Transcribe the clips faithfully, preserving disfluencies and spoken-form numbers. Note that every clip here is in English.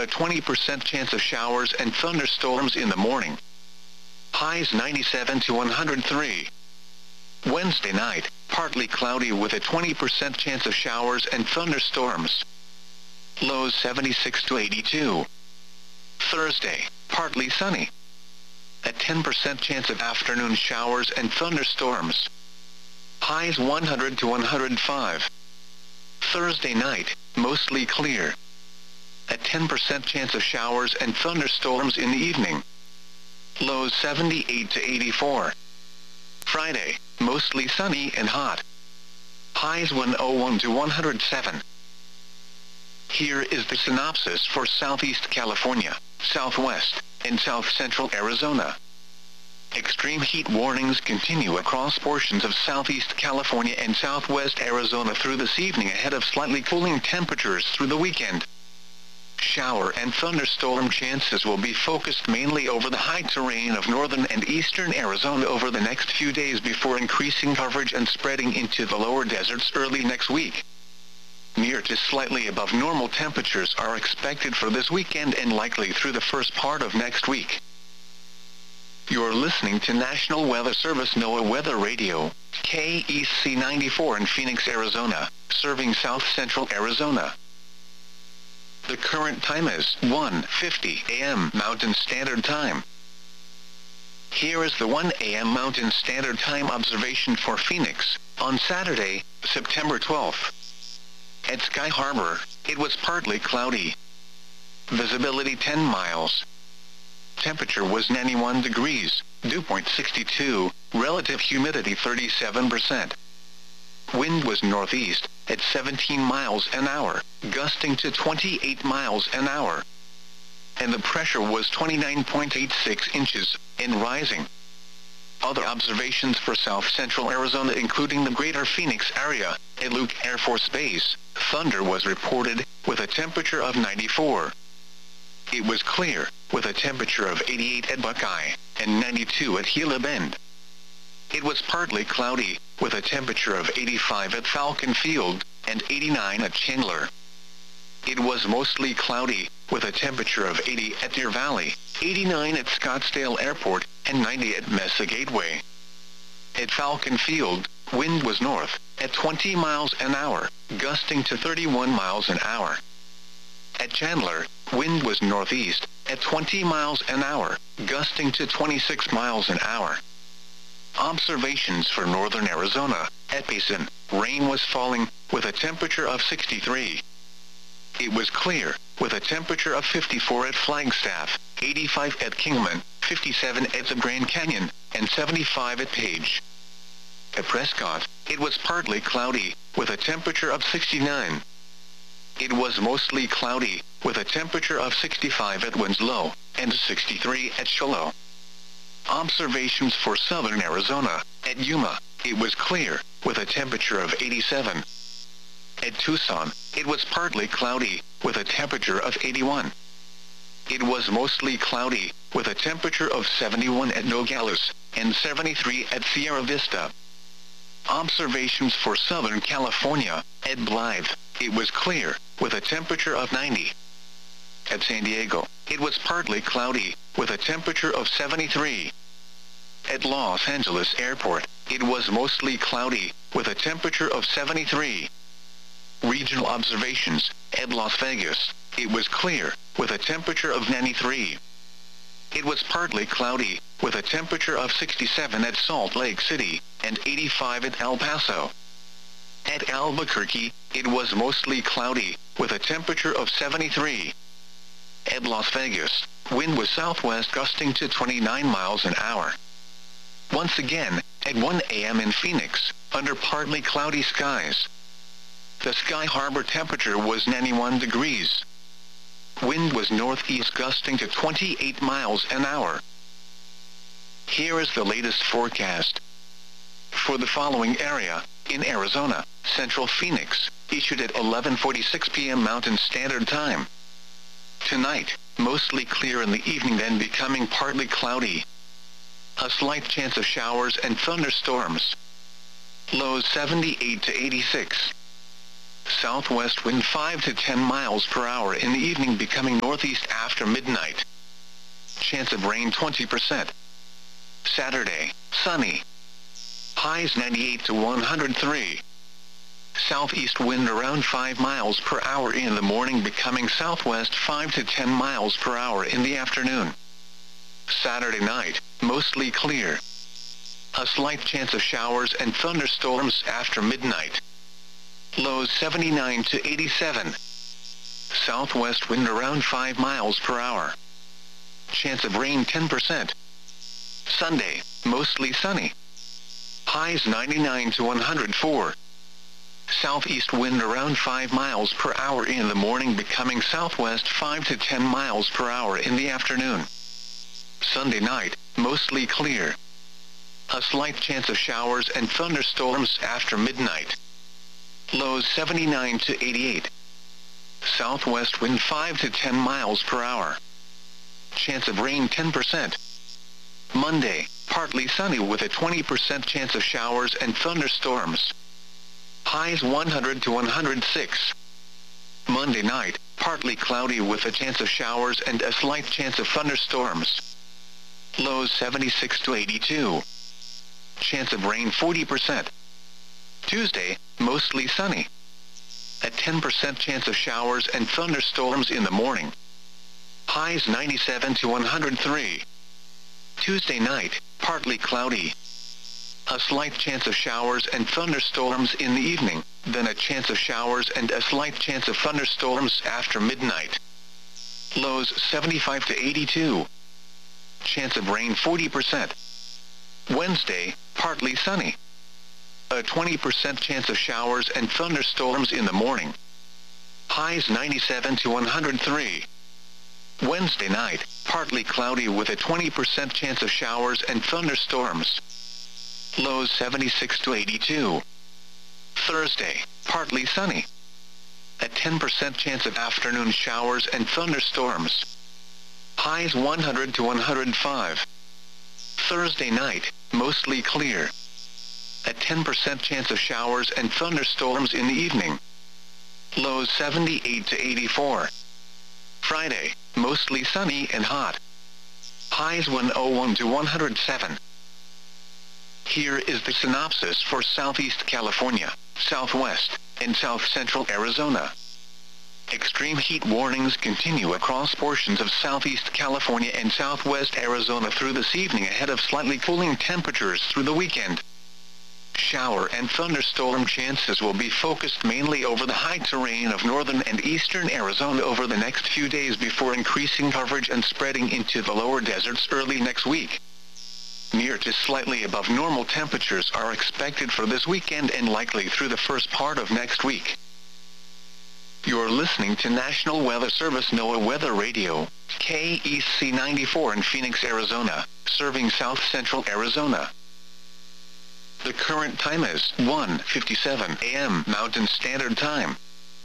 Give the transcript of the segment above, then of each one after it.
a twenty percent chance of showers and thunderstorms in the morning. Highs ninety-seven to one hundred three. Wednesday night, partly cloudy with a twenty percent chance of showers and thunderstorms. Lows seventy-six to eighty-two. Thursday, partly sunny. A ten percent chance of afternoon showers and thunderstorms. Highs one hundred to one hundred five. Thursday night, mostly clear. A ten percent chance of showers and thunderstorms in the evening. Lows seventy-eight to eighty-four. Friday, mostly sunny and hot. Highs one hundred one to one hundred seven. Here is the synopsis for Southeast California, Southwest, and South Central Arizona. Extreme heat warnings continue across portions of Southeast California and Southwest Arizona through this evening ahead of slightly cooling temperatures through the weekend. Shower and thunderstorm chances will be focused mainly over the high terrain of northern and eastern Arizona over the next few days before increasing coverage and spreading into the lower deserts early next week. Near to slightly above normal temperatures are expected for this weekend and likely through the first part of next week. You're listening to National Weather Service NOAA Weather Radio, K E C ninety-four in Phoenix, Arizona, serving South Central Arizona. The current time is one fifty a m Mountain Standard Time. Here is the one a m Mountain Standard Time observation for Phoenix, on Saturday, September twelfth. At Sky Harbor, it was partly cloudy. Visibility ten miles. Temperature was ninety-one degrees, dew point sixty-two, relative humidity thirty-seven percent. Wind was northeast, at seventeen miles an hour, gusting to twenty-eight miles an hour. And the pressure was twenty-nine point eight six inches, and rising. Other observations for South Central Arizona including the greater Phoenix area, at Luke Air Force Base, thunder was reported, with a temperature of ninety-four. It was clear, with a temperature of eighty-eight at Buckeye, and ninety-two at Gila Bend. It was partly cloudy, with a temperature of eighty-five at Falcon Field, and eighty-nine at Chandler. It was mostly cloudy, with a temperature of eighty at Deer Valley, eighty-nine at Scottsdale Airport, and ninety at Mesa Gateway. At Falcon Field, wind was north, at twenty miles an hour, gusting to thirty-one miles an hour. At Chandler, wind was northeast, at twenty miles an hour, gusting to twenty-six miles an hour. Observations for northern Arizona, at Payson, rain was falling, with a temperature of sixty-three. It was clear, with a temperature of fifty-four at Flagstaff, eighty-five at Kingman, fifty-seven at the Grand Canyon, and seventy-five at Page. At Prescott, it was partly cloudy, with a temperature of sixty-nine. It was mostly cloudy, with a temperature of sixty-five at Winslow, and sixty-three at Shiloh. Observations for southern Arizona, at Yuma, it was clear, with a temperature of eighty-seven. At Tucson, it was partly cloudy, with a temperature of eighty-one. It was mostly cloudy, with a temperature of seventy-one at Nogales, and seventy-three at Sierra Vista. Observations for Southern California, at Blythe, it was clear, with a temperature of ninety. At San Diego, it was partly cloudy, with a temperature of seventy-three. At Los Angeles Airport, it was mostly cloudy, with a temperature of seventy-three. Regional observations, at Las Vegas, it was clear, with a temperature of ninety-three. It was partly cloudy, with a temperature of sixty-seven at Salt Lake City, and eighty-five at El Paso. At Albuquerque, it was mostly cloudy, with a temperature of seventy-three. At Las Vegas, wind was southwest gusting to twenty-nine miles an hour. Once again, at one a m in Phoenix, under partly cloudy skies. The Sky Harbor temperature was ninety-one degrees. Wind was northeast gusting to twenty-eight miles an hour. Here is the latest forecast. For the following area, in Arizona, Central Phoenix, issued at eleven forty-six p m Mountain Standard Time. Tonight, mostly clear in the evening then becoming partly cloudy. A slight chance of showers and thunderstorms. Lows seventy-eight to eighty-six. Southwest wind five to ten miles per hour in the evening, becoming northeast after midnight. Chance of rain twenty percent. Saturday, sunny. Highs ninety-eight to one hundred three. Southeast wind around five miles per hour in the morning, becoming southwest five to ten miles per hour in the afternoon. Saturday night, mostly clear. A slight chance of showers and thunderstorms after midnight. Lows seventy-nine to eighty-seven. Southwest wind around five miles per hour. Chance of rain ten percent. Sunday, mostly sunny. Highs ninety-nine to one hundred four. Southeast wind around five miles per hour in the morning, becoming southwest five to ten miles per hour in the afternoon. Sunday night, mostly clear. A slight chance of showers and thunderstorms after midnight. Lows seventy-nine to eighty-eight. Southwest wind five to ten miles per hour. Chance of rain ten percent. Monday, partly sunny with a twenty percent chance of showers and thunderstorms. Highs one hundred to one hundred six. Monday night, partly cloudy with a chance of showers and a slight chance of thunderstorms. Lows seventy-six to eighty-two. Chance of rain forty percent. Tuesday, mostly sunny. A ten percent chance of showers and thunderstorms in the morning. Highs ninety-seven to one hundred three. Tuesday night, partly cloudy. A slight chance of showers and thunderstorms in the evening, then a chance of showers and a slight chance of thunderstorms after midnight. Lows seventy-five to eighty-two. Chance of rain forty percent. Wednesday, partly sunny. A twenty percent chance of showers and thunderstorms in the morning. Highs ninety-seven to one hundred three. Wednesday night, partly cloudy with a twenty percent chance of showers and thunderstorms. Lows seventy-six to eighty-two. Thursday, partly sunny. A ten percent chance of afternoon showers and thunderstorms. Highs one hundred to one hundred five. Thursday night, mostly clear. A ten percent chance of showers and thunderstorms in the evening. Lows seventy-eight to eighty-four. Friday, mostly sunny and hot. Highs one hundred one to one hundred seven. Here is the synopsis for Southeast California, Southwest, and South Central Arizona. Extreme heat warnings continue across portions of Southeast California and Southwest Arizona through this evening, ahead of slightly cooling temperatures through the weekend. Shower and thunderstorm chances will be focused mainly over the high terrain of northern and eastern Arizona over the next few days, before increasing coverage and spreading into the lower deserts early next week. Near to slightly above normal temperatures are expected for this weekend and likely through the first part of next week. You're listening to National Weather Service NOAA Weather Radio, K E C ninety-four in Phoenix, Arizona, serving South Central Arizona. The current time is one fifty-seven a m Mountain Standard Time.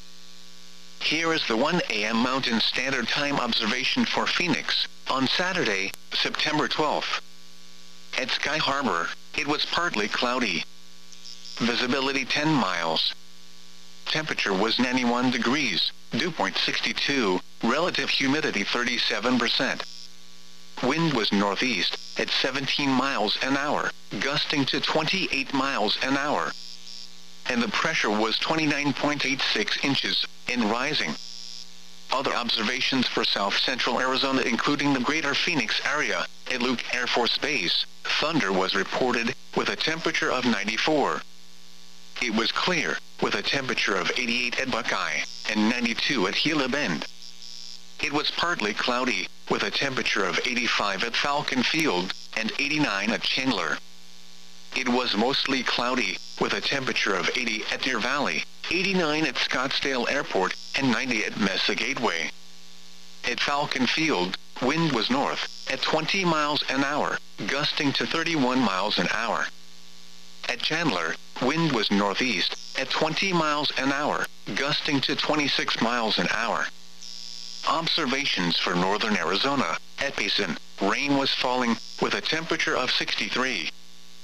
Here is the one a m Mountain Standard Time observation for Phoenix, on Saturday, September twelfth. At Sky Harbor, it was partly cloudy. Visibility ten miles. Temperature was ninety-one degrees, dew point sixty-two, relative humidity thirty-seven percent. Wind was northeast, at seventeen miles an hour, gusting to twenty-eight miles an hour. And the pressure was twenty-nine point eight six inches, and rising. Other observations for South Central Arizona, including the greater Phoenix area, at Luke Air Force Base, thunder was reported, with a temperature of ninety-four. It was clear, with a temperature of eighty-eight at Buckeye, and ninety-two at Gila Bend. It was partly cloudy, with a temperature of eighty-five at Falcon Field, and eighty-nine at Chandler. It was mostly cloudy, with a temperature of eighty at Deer Valley, eighty-nine at Scottsdale Airport, and ninety at Mesa Gateway. At Falcon Field, wind was north, at twenty miles an hour, gusting to thirty-one miles an hour. At Chandler, wind was northeast, at twenty miles an hour, gusting to twenty-six miles an hour. Observations for northern Arizona, at Payson, rain was falling, with a temperature of sixty-three.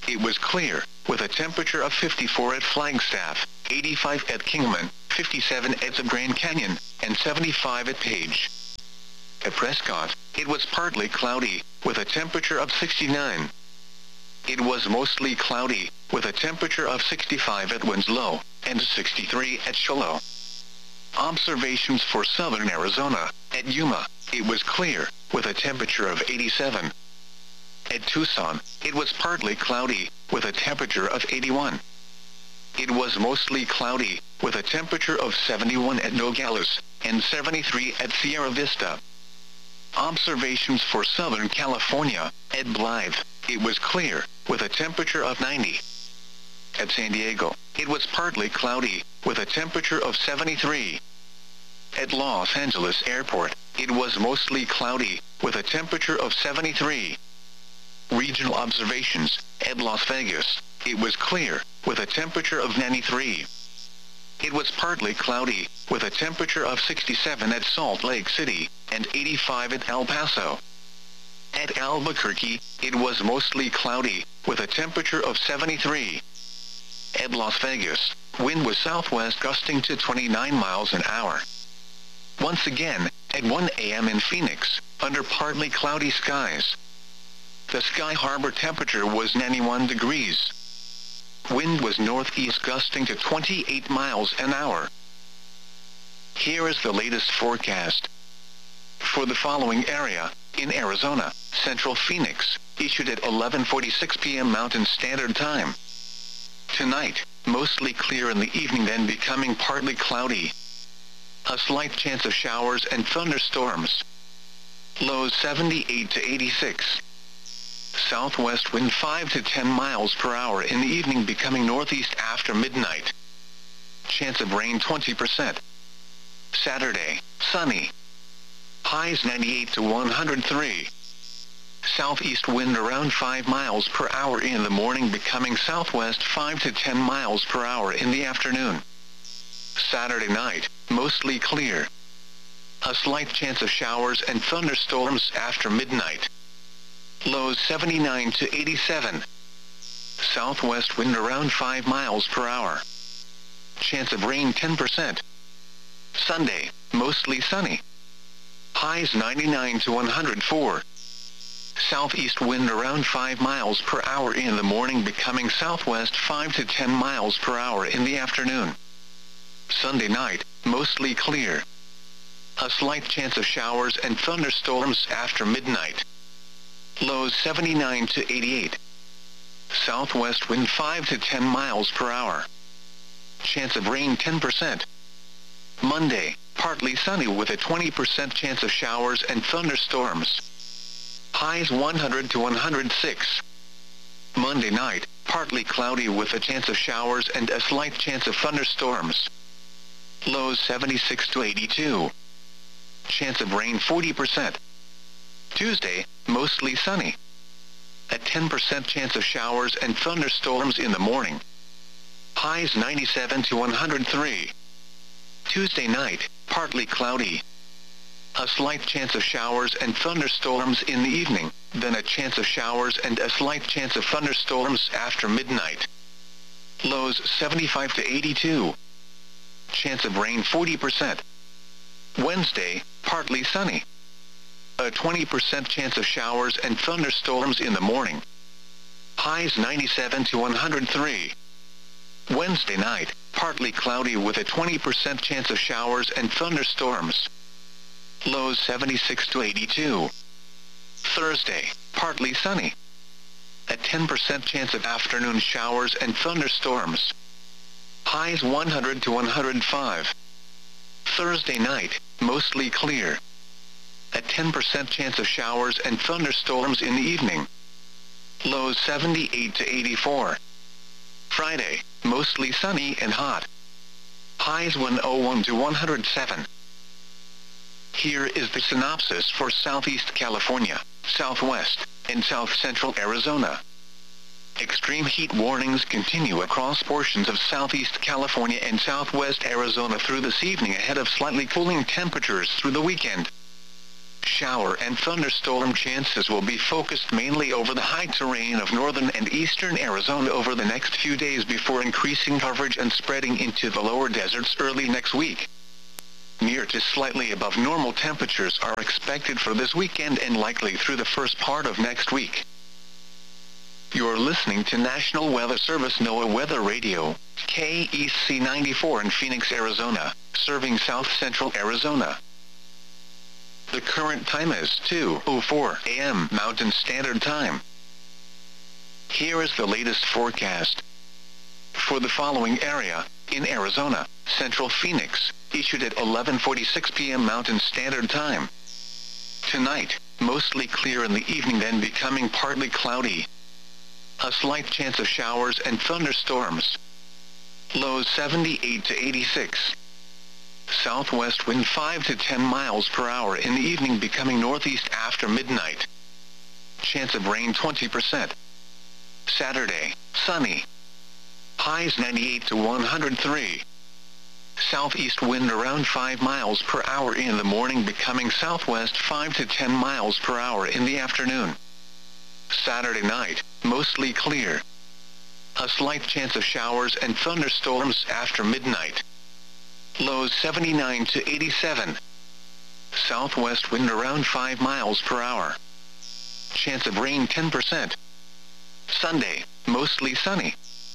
it was clear, with a temperature of fifty-four at Flagstaff, eighty-five at Kingman, fifty-seven at the Grand Canyon, and seventy-five at Page. At Prescott, it was partly cloudy, with a temperature of sixty-nine. It was mostly cloudy, with a temperature of sixty-five at Winslow, and sixty-three at Shiloh. Observations for southern Arizona. At Yuma, it was clear, with a temperature of eighty-seven. At Tucson, it was partly cloudy, with a temperature of eighty-one. It was mostly cloudy, with a temperature of seventy-one at Nogales, and seventy-three at Sierra Vista. Observations for Southern California. At Blythe, it was clear, with a temperature of ninety. At San Diego, it was partly cloudy, with a temperature of seventy-three. At Los Angeles Airport, it was mostly cloudy, with a temperature of seventy-three. Regional observations. At Las Vegas, it was clear, with a temperature of ninety-three. It was partly cloudy, with a temperature of sixty-seven at Salt Lake City, and eighty-five at El Paso. At Albuquerque, it was mostly cloudy, with a temperature of seventy-three. At Las Vegas, wind was southwest gusting to twenty-nine miles an hour. Once again, at one A M in Phoenix, under partly cloudy skies. The Sky Harbor temperature was ninety-one degrees. Wind was northeast gusting to twenty-eight miles an hour. Here is the latest forecast. For the following area, in Arizona, Central Phoenix, issued at eleven forty-six p m Mountain Standard Time. Tonight, mostly clear in the evening, then becoming partly cloudy. A slight chance of showers and thunderstorms. Lows seventy-eight to eighty-six. Southwest wind five to ten miles per hour in the evening, becoming northeast after midnight. Chance of rain twenty percent. Saturday, sunny. Highs ninety-eight to one hundred three. Southeast wind around five miles per hour in the morning, becoming southwest five to ten miles per hour in the afternoon. Saturday night, mostly clear. A slight chance of showers and thunderstorms after midnight. Lows seventy-nine to eighty-seven. Southwest wind around five miles per hour. Chance of rain ten percent. Sunday, mostly sunny. Highs ninety-nine to one hundred four. Southeast wind around five miles per hour in the morning, becoming southwest five to ten miles per hour in the afternoon. Sunday night, mostly clear. A slight chance of showers and thunderstorms after midnight. Lows seventy-nine to eighty-eight. Southwest wind five to ten miles per hour. Chance of rain ten percent. Monday, partly sunny with a twenty percent chance of showers and thunderstorms. Highs one hundred to one hundred six. Monday night, partly cloudy with a chance of showers and a slight chance of thunderstorms. Lows seventy-six to eighty-two. Chance of rain forty percent. Tuesday, mostly sunny. A ten percent chance of showers and thunderstorms in the morning. Highs ninety-seven to one hundred three. Tuesday night, partly cloudy. A slight chance of showers and thunderstorms in the evening, then a chance of showers and a slight chance of thunderstorms after midnight. Lows seventy-five to eighty-two. Chance of rain forty percent. Wednesday, partly sunny. A twenty percent chance of showers and thunderstorms in the morning. Highs ninety-seven to one hundred three. Wednesday night, partly cloudy with a twenty percent chance of showers and thunderstorms. Lows seventy-six to eighty-two. Thursday, partly sunny. A ten percent chance of afternoon showers and thunderstorms. Highs one hundred to one hundred five. Thursday night, mostly clear. A ten percent chance of showers and thunderstorms in the evening. Lows seventy-eight to eighty-four. Friday, mostly sunny and hot. Highs one hundred one to one hundred seven. Here is the synopsis for Southeast California, Southwest, and South Central Arizona. Extreme heat warnings continue across portions of Southeast California and Southwest Arizona through this evening, ahead of slightly cooling temperatures through the weekend. Shower and thunderstorm chances will be focused mainly over the high terrain of northern and eastern Arizona over the next few days before increasing coverage and spreading into the lower deserts early next week. Near to slightly above normal temperatures are expected for this weekend and likely through the first part of next week. You're listening to National Weather Service NOAA Weather Radio, K E C ninety-four in Phoenix, Arizona, serving south central Arizona. The current time is two oh four a m Mountain Standard Time. Here is the latest forecast. For the following area, in Arizona, central Phoenix, issued at eleven forty-six p m Mountain Standard Time. Tonight, mostly clear in the evening, then becoming partly cloudy. A slight chance of showers and thunderstorms. Lows seventy-eight to eighty-six. Southwest wind five to ten miles per hour in the evening, becoming northeast after midnight. Chance of rain twenty percent. Saturday, sunny. Highs ninety-eight to one hundred three. Southeast wind around five miles per hour in the morning, becoming southwest five to ten miles per hour in the afternoon. Saturday night, mostly clear. A slight chance of showers and thunderstorms after midnight. Lows seventy-nine to eighty-seven. Southwest wind around five miles per hour. Chance of rain ten percent. Sunday, mostly sunny.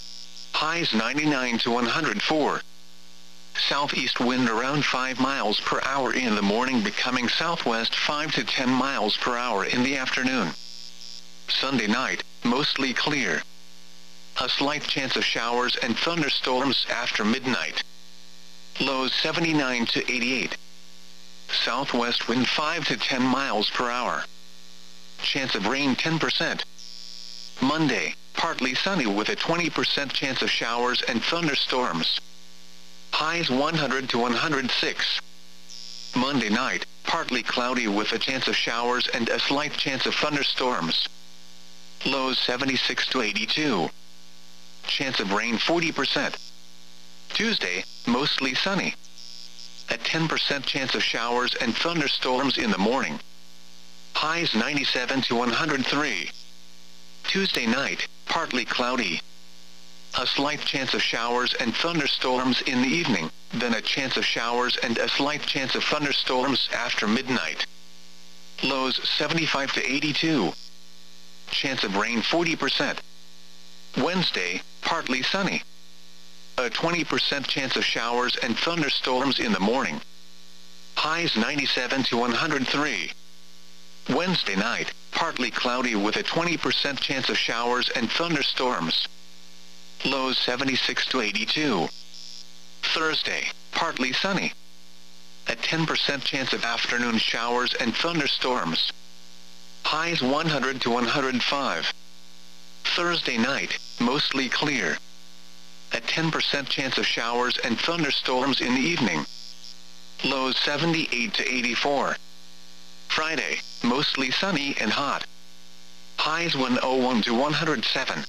Highs ninety-nine to one hundred four. Southeast wind around five miles per hour in the morning, becoming southwest five to ten miles per hour in the afternoon. Sunday night, mostly clear. A slight chance of showers and thunderstorms after midnight. Lows seventy-nine to eighty-eight. Southwest wind five to ten miles per hour. Chance of rain ten percent. Monday, partly sunny with a twenty percent chance of showers and thunderstorms. Highs one hundred to one hundred six. Monday night, partly cloudy with a chance of showers and a slight chance of thunderstorms. Lows seventy-six to eighty-two. Chance of rain forty percent. Tuesday, mostly sunny. A ten percent chance of showers and thunderstorms in the morning. Highs ninety-seven to one hundred three. Tuesday night, partly cloudy. A slight chance of showers and thunderstorms in the evening, then a chance of showers and a slight chance of thunderstorms after midnight. Lows seventy-five to eighty-two. Chance of rain forty percent. Wednesday, partly sunny. A twenty percent chance of showers and thunderstorms in the morning. Highs ninety-seven to one hundred three. Wednesday night, partly cloudy with a twenty percent chance of showers and thunderstorms. Lows seventy-six to eighty-two. Thursday, partly sunny. A ten percent chance of afternoon showers and thunderstorms. Highs one hundred to one hundred five. Thursday night, mostly clear. A ten percent chance of showers and thunderstorms in the evening. Lows seventy-eight to eighty-four. Friday, mostly sunny and hot. Highs one oh one to one hundred seven.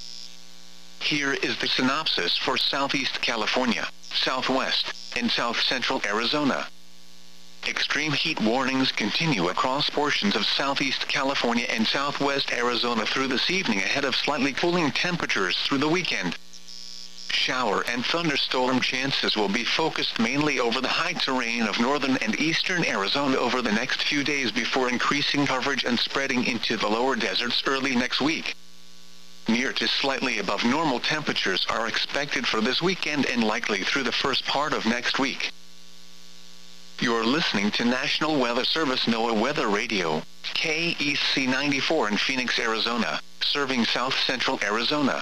Here is the synopsis for Southeast California, Southwest, and South Central Arizona. Extreme heat warnings continue across portions of Southeast California and Southwest Arizona through this evening ahead of slightly cooling temperatures through the weekend. Shower and thunderstorm chances will be focused mainly over the high terrain of northern and eastern Arizona over the next few days before increasing coverage and spreading into the lower deserts early next week. Near to slightly above normal temperatures are expected for this weekend and likely through the first part of next week. You're listening to National Weather Service NOAA Weather Radio, K E C ninety-four in Phoenix, Arizona, serving south central Arizona.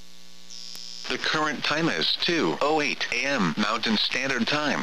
The current time is two oh eight a m Mountain Standard Time.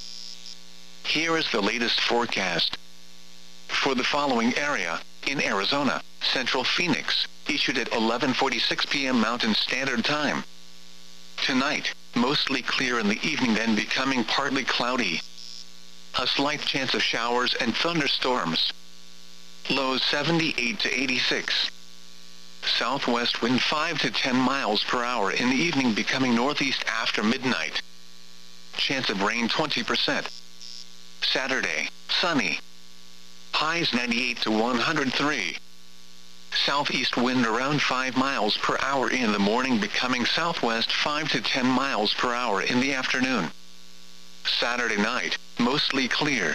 Here is the latest forecast. For the following area, in Arizona, central Phoenix, issued at eleven forty-six p m Mountain Standard Time. Tonight, mostly clear in the evening, then becoming partly cloudy. A slight chance of showers and thunderstorms. Lows seventy-eight to eighty-six. Southwest wind five to ten miles per hour in the evening, becoming northeast after midnight. Chance of rain twenty percent. Saturday, sunny. Highs ninety-eight to one hundred three. Southeast wind around five miles per hour in the morning, becoming southwest five to ten miles per hour in the afternoon. Saturday night, mostly clear.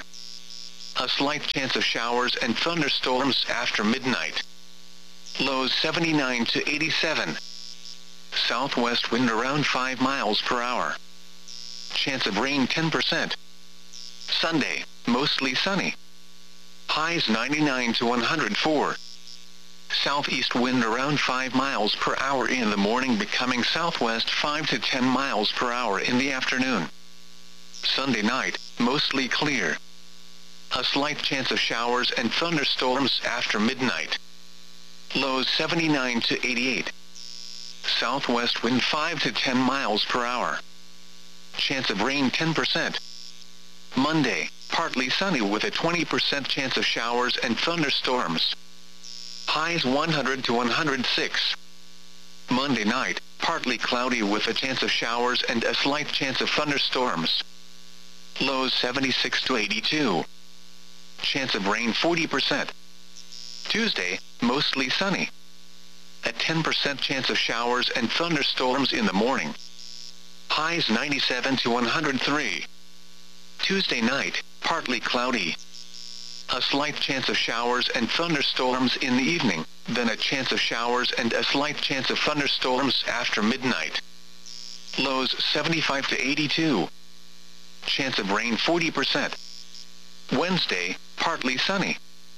A slight chance of showers and thunderstorms after midnight. Lows seventy-nine to eighty-seven. Southwest wind around five miles per hour. Chance of rain ten percent. Sunday, mostly sunny. Highs ninety-nine to one hundred four. Southeast wind around five miles per hour in the morning, becoming southwest five to ten miles per hour in the afternoon. Sunday night, mostly clear. A slight chance of showers and thunderstorms after midnight. Lows seventy-nine to eighty-eight. Southwest wind five to ten miles per hour. Chance of rain ten percent. Monday, partly sunny with a twenty percent chance of showers and thunderstorms. Highs one hundred to one hundred six. Monday night, partly cloudy with a chance of showers and a slight chance of thunderstorms. Lows seventy-six to eighty-two. Chance of rain forty percent. Tuesday, mostly sunny. A ten percent chance of showers and thunderstorms in the morning. Highs ninety-seven to one hundred three. Tuesday night, partly cloudy. A slight chance of showers and thunderstorms in the evening, then a chance of showers and a slight chance of thunderstorms after midnight. Lows seventy-five to eighty-two. Chance of rain forty percent. Wednesday, partly sunny.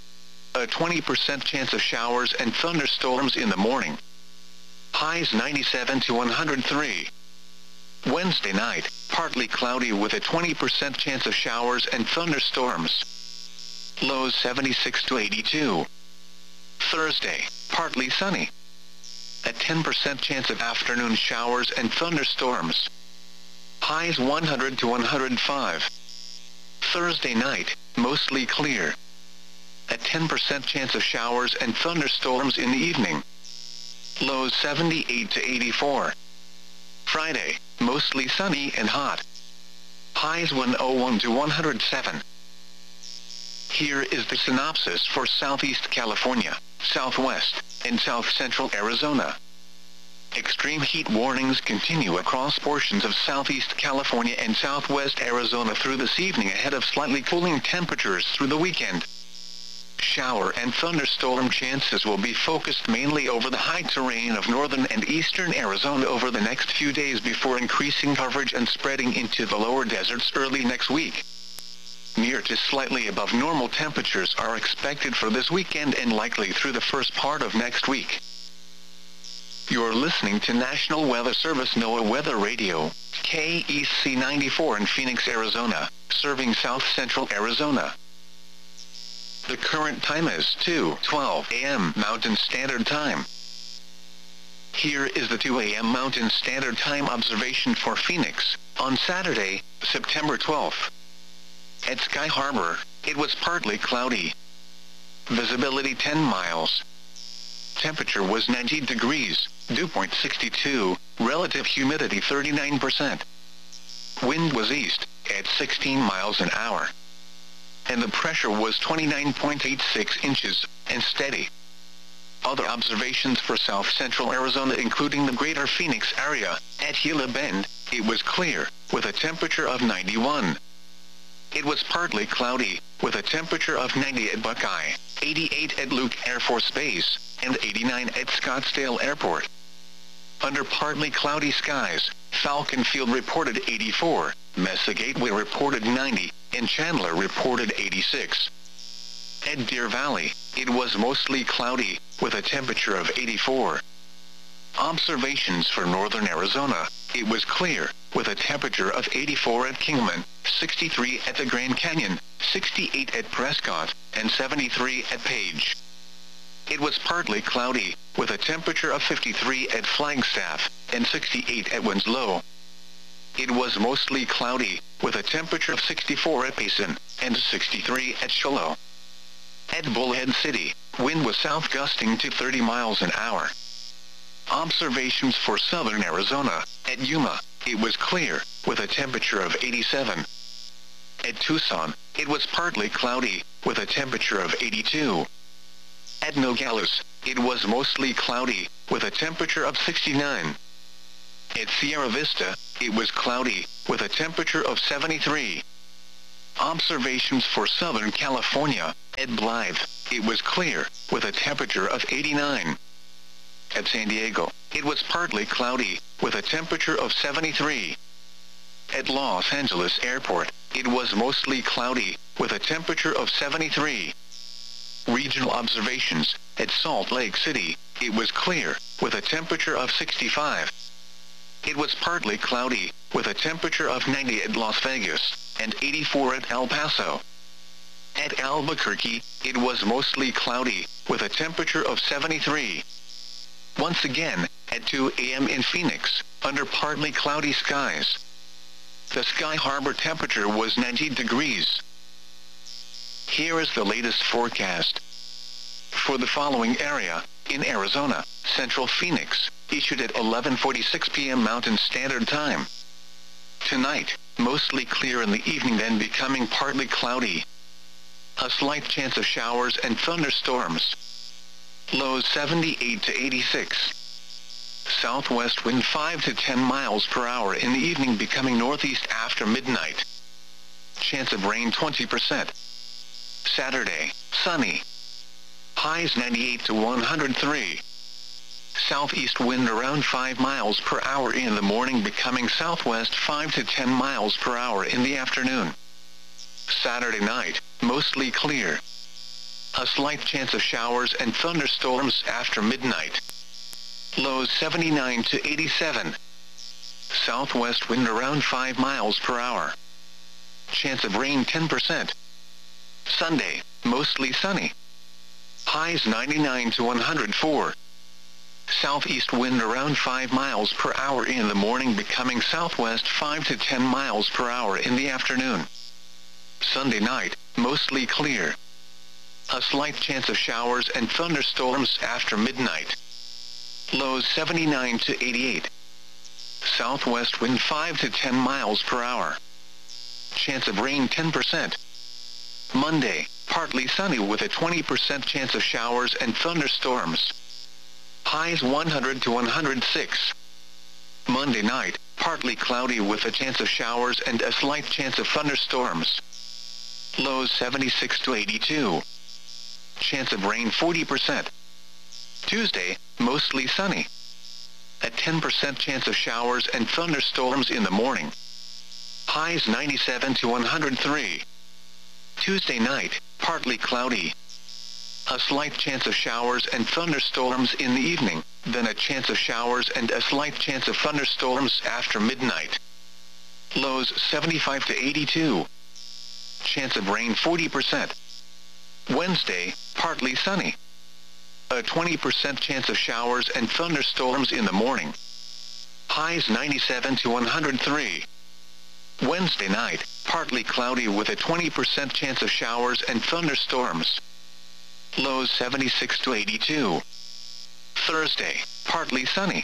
A twenty percent chance of showers and thunderstorms in the morning. Highs ninety-seven to one hundred three. Wednesday night, partly cloudy with a twenty percent chance of showers and thunderstorms. Lows seventy-six to eighty-two. Thursday, partly sunny. A ten percent chance of afternoon showers and thunderstorms. Highs one hundred to one hundred five. Thursday night, mostly clear. A ten percent chance of showers and thunderstorms in the evening. Lows seventy-eight to eighty-four. Friday, mostly sunny and hot. Highs one oh one to one hundred seven. Here is the synopsis for Southeast California, Southwest, and South Central Arizona. Extreme heat warnings continue across portions of Southeast California and Southwest Arizona through this evening ahead of slightly cooling temperatures through the weekend. Shower and thunderstorm chances will be focused mainly over the high terrain of northern and eastern Arizona over the next few days before increasing coverage and spreading into the lower deserts early next week. Near to slightly above normal temperatures are expected for this weekend and likely through the first part of next week. You're listening to National Weather Service NOAA Weather Radio, K E C ninety-four in Phoenix, Arizona, serving South Central Arizona. The current time is two twelve a m Mountain Standard Time. Here is the two a m Mountain Standard Time observation for Phoenix, on Saturday, September twelfth. At Sky Harbor, it was partly cloudy. Visibility ten miles. Temperature was ninety degrees, dew point sixty-two, relative humidity thirty-nine percent. Wind was east, at sixteen miles an hour. And the pressure was twenty-nine point eight six inches, and steady. Other observations for South Central Arizona including the greater Phoenix area, at Gila Bend, it was clear, with a temperature of ninety-one. It was partly cloudy, with a temperature of ninety at Buckeye, eighty-eight at Luke Air Force Base, and eighty-nine at Scottsdale Airport. Under partly cloudy skies, Falcon Field reported eighty-four, Mesa Gateway reported ninety, and Chandler reported eighty-six. At Deer Valley, it was mostly cloudy, with a temperature of eighty-four. Observations for northern Arizona, it was clear, with a temperature of eighty-four at Kingman, sixty-three at the Grand Canyon, sixty-eight at Prescott, and seventy-three at Page. It was partly cloudy, with a temperature of fifty-three at Flagstaff, and sixty-eight at Winslow. It was mostly cloudy, with a temperature of sixty-four at Payson, and sixty-three at Shiloh. At Bullhead City, wind was south gusting to thirty miles an hour. Observations for southern Arizona, at Yuma, it was clear, with a temperature of eighty-seven. At Tucson, it was partly cloudy, with a temperature of eighty-two. At Nogales, it was mostly cloudy, with a temperature of sixty-nine. At Sierra Vista, it was cloudy, with a temperature of seventy-three. Observations for Southern California. At Blythe, it was clear, with a temperature of eighty-nine. At San Diego, it was partly cloudy, with a temperature of seventy-three. At Los Angeles Airport, it was mostly cloudy, with a temperature of seventy-three. Regional observations. At Salt Lake City, it was clear, with a temperature of sixty-five. It was partly cloudy, with a temperature of ninety at Las Vegas, and eighty-four at El Paso. At Albuquerque, it was mostly cloudy, with a temperature of seventy-three. Once again, at two A M in Phoenix, under partly cloudy skies. The Sky Harbor temperature was ninety degrees. Here is the latest forecast. For the following area, in Arizona, Central Phoenix, issued at eleven forty-six p m Mountain Standard Time. Tonight, mostly clear in the evening, then becoming partly cloudy. A slight chance of showers and thunderstorms. Lows seventy-eight to eighty-six. Southwest wind five to ten miles per hour in the evening, becoming northeast after midnight. Chance of rain twenty percent. Saturday, sunny. Highs ninety-eight to one hundred three. Southeast wind around five miles per hour in the morning, becoming southwest five to ten miles per hour in the afternoon. Saturday night, mostly clear. A slight chance of showers and thunderstorms after midnight. Lows seventy-nine to eighty-seven. Southwest wind around five miles per hour. Chance of rain ten percent. Sunday, mostly sunny. Highs ninety-nine to one hundred four. Southeast wind around five miles per hour in the morning, becoming southwest five to ten miles per hour in the afternoon. Sunday night, mostly clear. A slight chance of showers and thunderstorms after midnight. Lows seventy-nine to eighty-eight. Southwest wind five to ten miles per hour. Chance of rain ten percent. Monday, partly sunny with a twenty percent chance of showers and thunderstorms. Highs one hundred to one hundred six. Monday night, partly cloudy with a chance of showers and a slight chance of thunderstorms. Lows seventy-six to eighty-two. Chance of rain forty percent. Tuesday, mostly sunny. A ten percent chance of showers and thunderstorms in the morning. Highs ninety-seven to one hundred three. Tuesday night, partly cloudy. A slight chance of showers and thunderstorms in the evening, then a chance of showers and a slight chance of thunderstorms after midnight. Lows seventy-five to eighty-two. Chance of rain forty percent. Wednesday, partly sunny. A twenty percent chance of showers and thunderstorms in the morning. Highs ninety-seven to one hundred three. Wednesday night, partly cloudy with a twenty percent chance of showers and thunderstorms. Lows seventy-six to eighty-two. Thursday, partly sunny.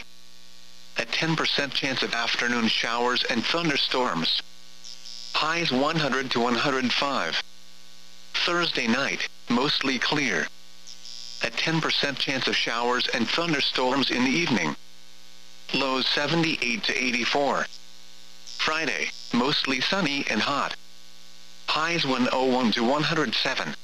A ten percent chance of afternoon showers and thunderstorms. Highs one hundred to one hundred five. Thursday night, mostly clear. A ten percent chance of showers and thunderstorms in the evening. Lows seventy-eight to eighty-four. Friday, mostly sunny and hot. Highs one hundred one to one hundred seven.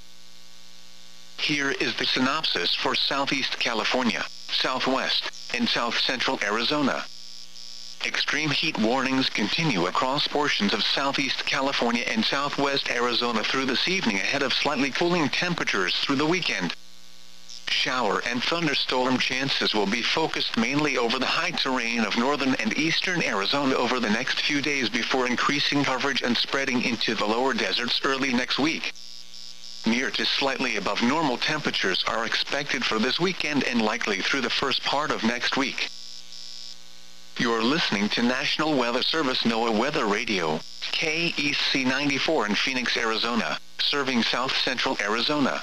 Here is the synopsis for Southeast California, Southwest, and South Central Arizona. Extreme heat warnings continue across portions of Southeast California and Southwest Arizona through this evening, ahead of slightly cooling temperatures through the weekend. Shower and thunderstorm chances will be focused mainly over the high terrain of northern and eastern Arizona over the next few days, before increasing coverage and spreading into the lower deserts early next week. Near to slightly above normal temperatures are expected for this weekend and likely through the first part of next week. You're listening to National Weather Service NOAA Weather Radio, K E C ninety-four in Phoenix, Arizona, serving South Central Arizona.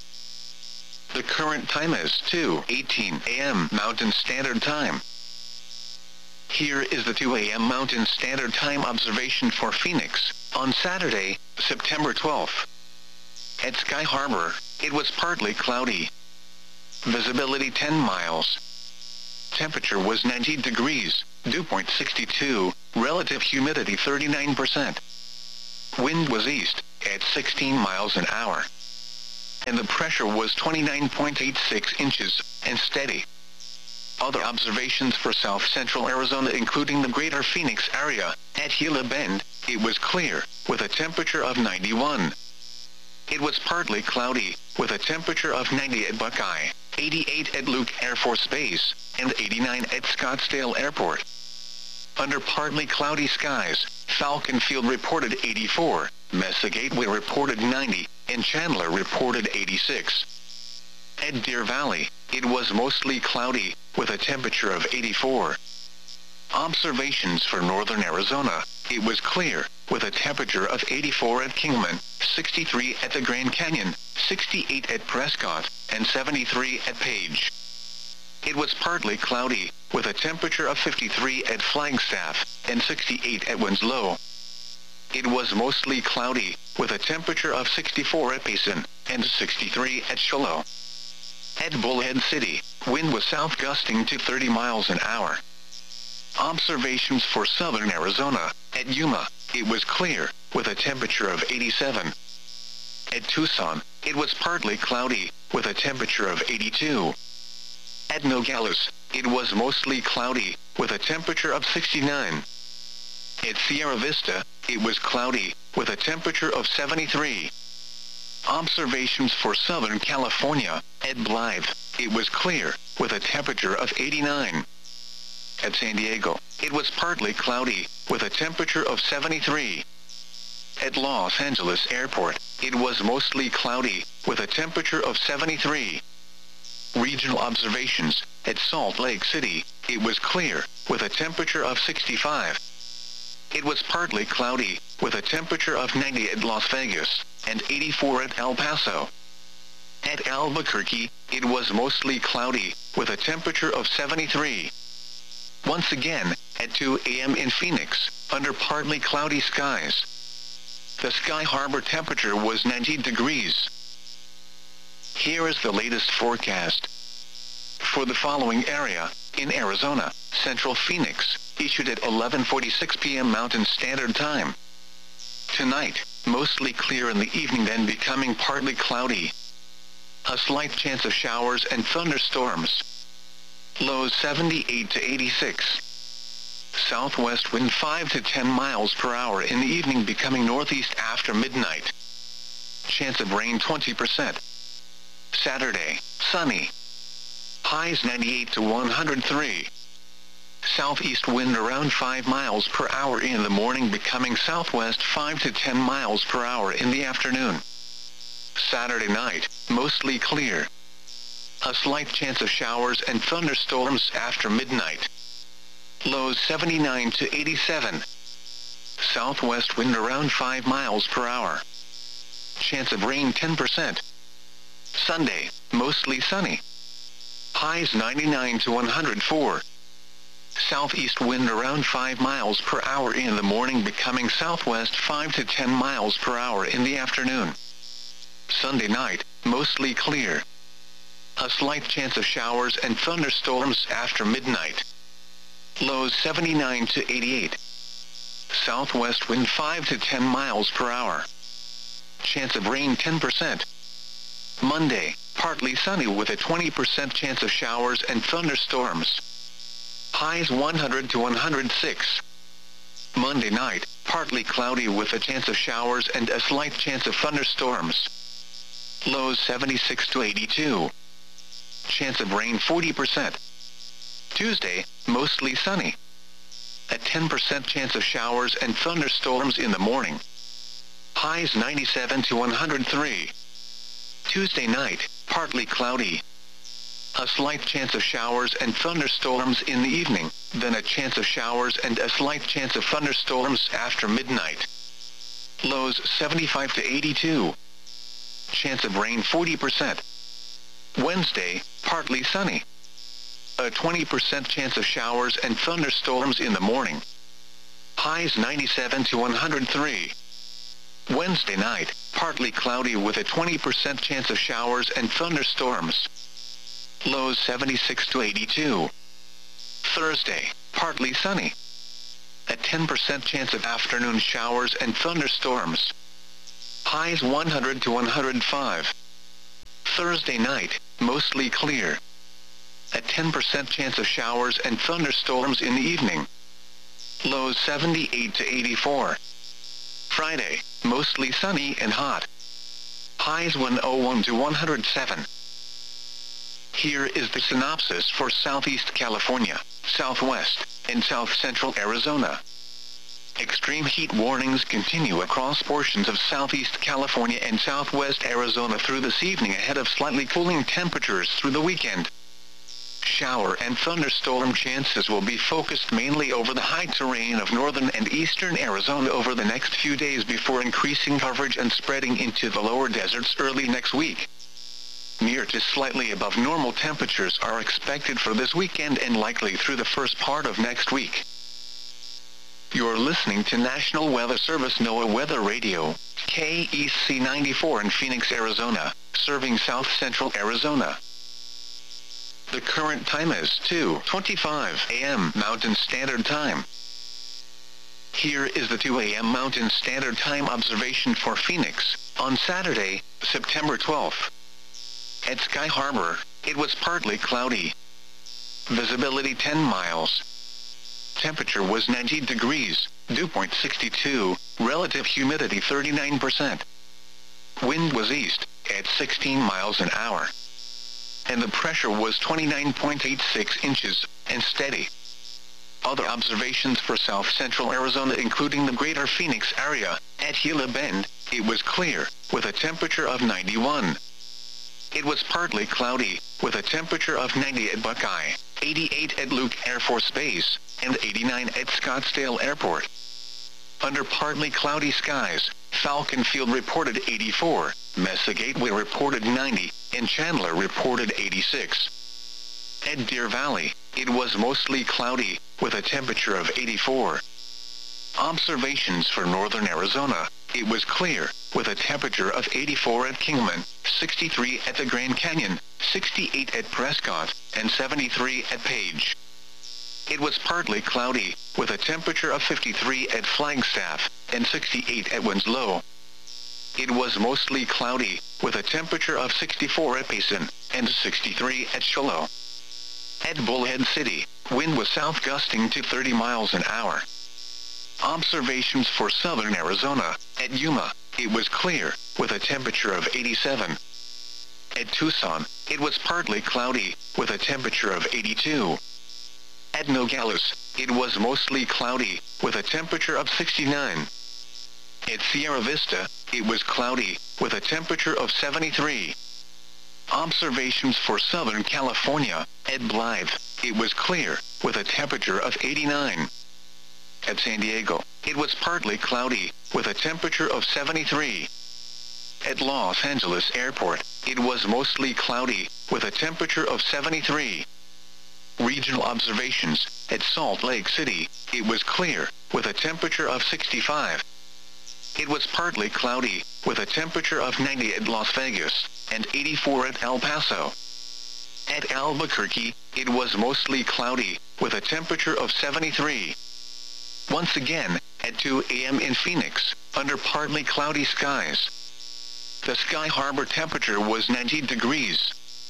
The current time is two eighteen a m Mountain Standard Time. Here is the two a m Mountain Standard Time observation for Phoenix, On Saturday, September twelfth, at Sky Harbor, it was partly cloudy. Visibility ten miles. Temperature was ninety degrees, dew point sixty-two, relative humidity thirty-nine percent. Wind was east, at sixteen miles an hour. And the pressure was twenty-nine point eight six inches, and steady. Other observations for south-central Arizona including the greater Phoenix area, at Gila Bend, it was clear, with a temperature of ninety-one. It was partly cloudy, with a temperature of ninety at Buckeye, eighty-eight at Luke Air Force Base, and eighty-nine at Scottsdale Airport. Under partly cloudy skies, Falcon Field reported eighty-four, Mesa Gateway reported ninety, and Chandler reported eighty-six. At Deer Valley, it was mostly cloudy, with a temperature of eighty-four. Observations for northern Arizona, it was clear, with a temperature of eighty-four at Kingman, sixty-three at the Grand Canyon, sixty-eight at Prescott, and seventy-three at Page. It was partly cloudy, with a temperature of fifty-three at Flagstaff, and sixty-eight at Winslow. It was mostly cloudy, with a temperature of sixty-four at Payson, and sixty-three at Shiloh. At Bullhead City, wind was south gusting to thirty miles an hour. Observations for southern Arizona, at Yuma, it was clear, with a temperature of eighty-seven. At Tucson, it was partly cloudy, with a temperature of eighty-two. At Nogales, it was mostly cloudy, with a temperature of sixty-nine. At Sierra Vista, it was cloudy, with a temperature of seventy-three. Observations for Southern California, at Blythe, it was clear, with a temperature of eighty-nine. At San Diego, it was partly cloudy, with a temperature of seventy-three. At Los Angeles Airport, it was mostly cloudy, with a temperature of seventy-three. Regional observations, at Salt Lake City, it was clear, with a temperature of sixty-five. It was partly cloudy, with a temperature of ninety at Las Vegas, and eighty-four at El Paso. At Albuquerque, it was mostly cloudy, with a temperature of seventy-three. Once again, at two A M in Phoenix, under partly cloudy skies. The Sky Harbor temperature was ninety degrees. Here is the latest forecast. For the following area, in Arizona, Central Phoenix, issued at eleven forty-six p m Mountain Standard Time. Tonight, mostly clear in the evening then becoming partly cloudy. A slight chance of showers and thunderstorms. Lows seventy-eight to eighty-six. Southwest wind five to ten miles per hour in the evening becoming northeast after midnight. Chance of rain twenty percent. Saturday, sunny. Highs ninety-eight to one hundred three. Southeast wind around five miles per hour in the morning becoming southwest five to ten miles per hour in the afternoon. Saturday night, mostly clear. A slight chance of showers and thunderstorms after midnight. Lows seventy-nine to eighty-seven. Southwest wind around five miles per hour. Chance of rain ten percent. Sunday, mostly sunny. Highs ninety-nine to one hundred four. Southeast wind around five miles per hour in the morning becoming southwest five to ten miles per hour in the afternoon. Sunday night, mostly clear. A slight chance of showers and thunderstorms after midnight. Lows seventy-nine to eighty-eight. Southwest wind five to ten miles per hour. Chance of rain ten percent. Monday, partly sunny with a twenty percent chance of showers and thunderstorms. Highs one hundred to one hundred six. Monday night, partly cloudy with a chance of showers and a slight chance of thunderstorms. Lows seventy-six to eighty-two. Chance of rain forty percent. Tuesday, mostly sunny. A ten percent chance of showers and thunderstorms in the morning. Highs ninety-seven to one hundred three. Tuesday night, partly cloudy. A slight chance of showers and thunderstorms in the evening, then a chance of showers and a slight chance of thunderstorms after midnight. Lows seventy-five to eighty-two. Chance of rain forty percent. Wednesday, partly sunny. A twenty percent chance of showers and thunderstorms in the morning. Highs ninety-seven to one hundred three. Wednesday night, partly cloudy with a twenty percent chance of showers and thunderstorms. Lows seventy-six to eighty-two. Thursday, partly sunny. A ten percent chance of afternoon showers and thunderstorms. Highs one hundred to one hundred five. Thursday night, mostly clear. A ten percent chance of showers and thunderstorms in the evening. Lows seventy-eight to eighty-four. Friday, mostly sunny and hot. Highs one hundred one to one hundred seven. Here is the synopsis for Southeast California, Southwest, and South Central Arizona. Extreme heat warnings continue across portions of Southeast California and Southwest Arizona through this evening ahead of slightly cooling temperatures through the weekend. Shower and thunderstorm chances will be focused mainly over the high terrain of northern and eastern Arizona over the next few days before increasing coverage and spreading into the lower deserts early next week. Near to slightly above normal temperatures are expected for this weekend and likely through the first part of next week. You're listening to National Weather Service NOAA Weather Radio, K E C ninety-four in Phoenix, Arizona, serving South Central Arizona. The current time is two twenty-five a m Mountain Standard Time. Here is the two a m Mountain Standard Time observation for Phoenix, on Saturday, September twelfth. At Sky Harbor, it was partly cloudy. Visibility ten miles. Temperature was ninety degrees, dew point sixty-two, relative humidity thirty-nine percent. Wind was east, at sixteen miles an hour. And the pressure was twenty-nine point eight six inches, and steady. Other observations for South Central Arizona including the greater Phoenix area, at Gila Bend, it was clear, with a temperature of ninety-one. It was partly cloudy, with a temperature of ninety at Buckeye, eighty-eight at Luke Air Force Base, and eighty-nine at Scottsdale Airport. Under partly cloudy skies, Falcon Field reported eighty-four, Mesa Gateway reported ninety, and Chandler reported eighty-six. At Deer Valley, it was mostly cloudy, with a temperature of eighty-four. Observations for northern Arizona, it was clear, with a temperature of eighty-four at Kingman, sixty-three at the Grand Canyon, sixty-eight at Prescott, and seventy-three at Page. It was partly cloudy, with a temperature of fifty-three at Flagstaff, and sixty-eight at Winslow. It was mostly cloudy, with a temperature of sixty-four at Payson, and sixty-three at Shiloh. At Bullhead City, wind was south gusting to thirty miles an hour. Observations for southern Arizona, at Yuma, it was clear, with a temperature of eighty-seven. At Tucson, it was partly cloudy, with a temperature of eighty-two. At Nogales, it was mostly cloudy, with a temperature of sixty-nine. At Sierra Vista, it was cloudy, with a temperature of seventy-three. Observations for Southern California, at Blythe, it was clear, with a temperature of eighty-nine. At San Diego, it was partly cloudy, with a temperature of seventy-three. At Los Angeles Airport, it was mostly cloudy, with a temperature of seventy-three. Regional observations, at Salt Lake City, it was clear, with a temperature of sixty-five. It was partly cloudy, with a temperature of ninety at Las Vegas, and eighty-four at El Paso. At Albuquerque, it was mostly cloudy, with a temperature of seventy-three. Once again, at two a m in Phoenix, under partly cloudy skies. The Sky Harbor temperature was ninety degrees.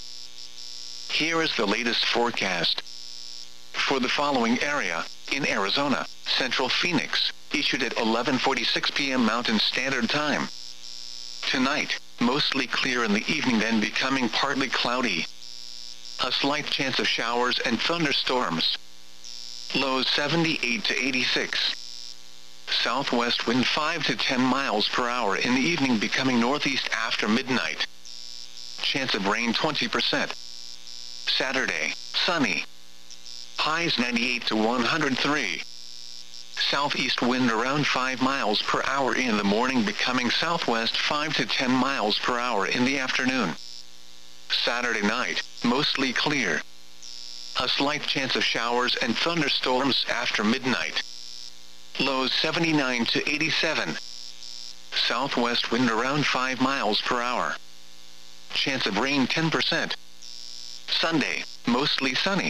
Here is the latest forecast. For the following area, in Arizona, Central Phoenix, issued at eleven forty-six p m Mountain Standard Time. Tonight, mostly clear in the evening then becoming partly cloudy. A slight chance of showers and thunderstorms. Lows seventy-eight to eighty-six. Southwest wind five to ten miles per hour in the evening becoming northeast after midnight. Chance of rain twenty percent. Saturday, sunny. Highs ninety-eight to one hundred three. Southeast wind around five miles per hour in the morning becoming southwest five to ten miles per hour in the afternoon. Saturday night, mostly clear. A slight chance of showers and thunderstorms after midnight. Lows seventy-nine to eighty-seven. southwest wind around five miles per hour. Chance of rain ten percent. Sunday, mostly sunny.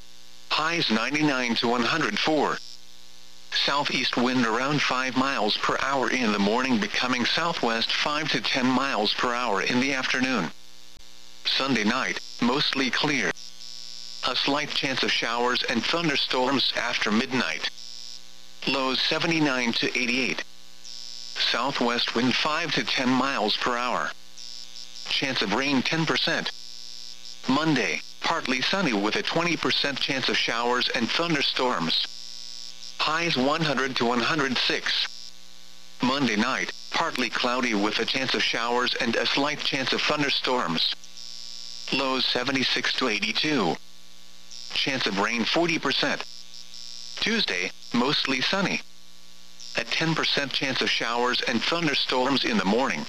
Highs ninety-nine to one hundred four. Southeast wind around five miles per hour in the morning, becoming southwest five to ten miles per hour in the afternoon. Sunday night, mostly clear. A slight chance of showers and thunderstorms after midnight. Lows seventy-nine to eighty-eight. Southwest wind five to ten miles per hour. Chance of rain ten percent. Monday, partly sunny with a twenty percent chance of showers and thunderstorms. Highs one hundred to one hundred six. Monday night, partly cloudy with a chance of showers and a slight chance of thunderstorms. Lows seventy-six to eighty-two. Chance of rain forty percent. Tuesday, mostly sunny. A ten percent chance of showers and thunderstorms in the morning.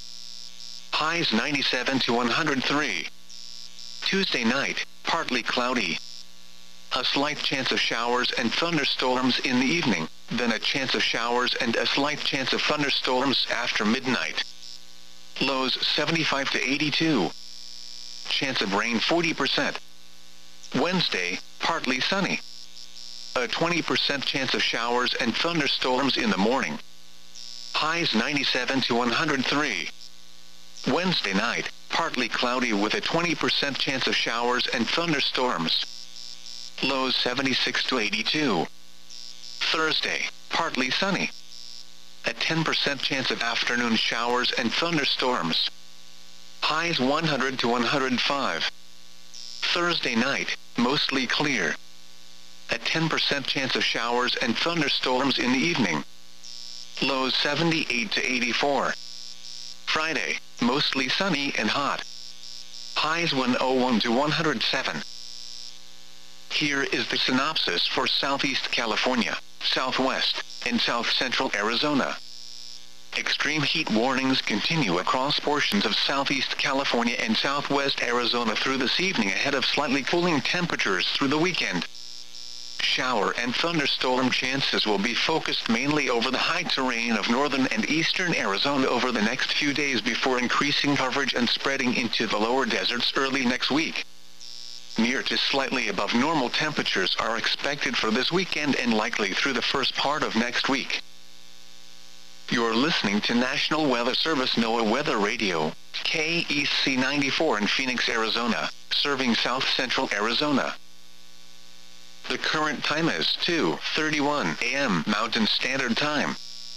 Highs ninety-seven to one hundred three. Tuesday night, partly cloudy. A slight chance of showers and thunderstorms in the evening, then a chance of showers and a slight chance of thunderstorms after midnight. Lows seventy-five to eighty-two. Chance of rain forty percent. Wednesday, partly sunny. A twenty percent chance of showers and thunderstorms in the morning. Highs ninety-seven to one hundred three. Wednesday night, partly cloudy with a twenty percent chance of showers and thunderstorms. Lows seventy-six to eighty-two. Thursday, partly sunny. A ten percent chance of afternoon showers and thunderstorms. Highs one hundred to one hundred five. Thursday night, mostly clear. A ten percent chance of showers and thunderstorms in the evening. Lows seventy-eight to eighty-four. Friday, mostly sunny and hot. Highs one hundred one to one hundred seven. Here is the synopsis for Southeast California, Southwest, and South Central Arizona. Extreme heat warnings continue across portions of Southeast California and Southwest Arizona through this evening ahead of slightly cooling temperatures through the weekend. Shower and thunderstorm chances will be focused mainly over the high terrain of northern and eastern Arizona over the next few days before increasing coverage and spreading into the lower deserts early next week. Near to slightly above normal temperatures are expected for this weekend and likely through the first part of next week. You're listening to National Weather Service NOAA Weather Radio, K E C ninety-four in Phoenix, Arizona, serving South Central Arizona. The current time is two thirty-one a m Mountain Standard Time.